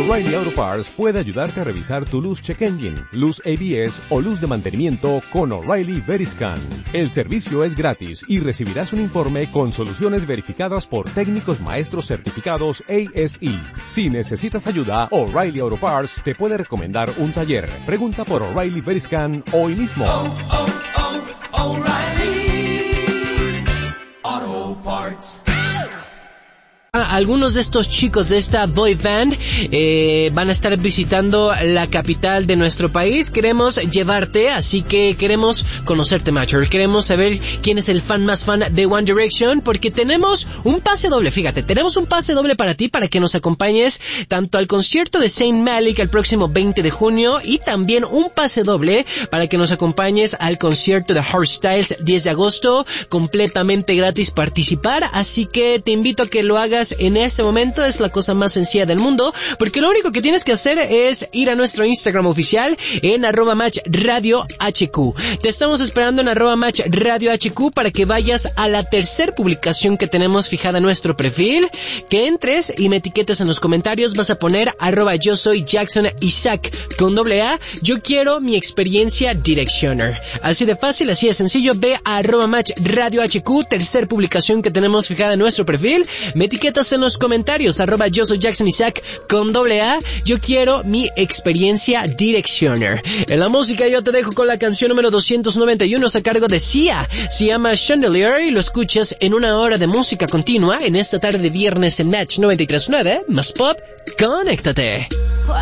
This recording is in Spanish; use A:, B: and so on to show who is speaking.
A: O'Reilly Auto Parts puede ayudarte a revisar tu luz check engine, luz ABS o luz de mantenimiento con O'Reilly Veriscan. El servicio es gratis y recibirás un informe con soluciones verificadas por técnicos maestros certificados ASE. Si necesitas ayuda, O'Reilly Auto Parts te puede recomendar un taller. Pregunta por O'Reilly Veriscan hoy mismo.
B: O'Reilly Auto Parts.
C: Algunos de estos chicos de esta boy band van a estar visitando la capital de nuestro país. Queremos llevarte, así que queremos conocerte, Macher. Queremos saber quién es el fan más fan de One Direction, porque tenemos un pase doble. Fíjate, tenemos un pase doble para ti, para que nos acompañes tanto al concierto de Zayn Malik el próximo 20 de junio y también un pase doble para que nos acompañes al concierto de Harry Styles 10 de agosto, completamente gratis participar. Así que te invito a que lo hagas en este momento. Es la cosa más sencilla del mundo, porque lo único que tienes que hacer es ir a nuestro Instagram oficial en @matchradiohq. Te estamos esperando en @matchradiohq para que vayas a la tercera publicación que tenemos fijada en nuestro perfil, que entres y me etiquetes en los comentarios. Vas a poner @yo soy Jackson Isaac con AA. Yo quiero mi experiencia Directioner. Así de fácil, así de sencillo. Ve a @matchradiohq, tercera publicación que tenemos fijada en nuestro perfil. Me etiquetas en los comentarios, @yo soy Jackson Isaac con AA. Yo quiero mi experiencia Directioner. En la música yo te dejo con la canción número 291 a cargo de Sia. Se llama Chandelier y lo escuchas en una hora de música continua en esta tarde de viernes en Match 93.9. Más pop, conéctate.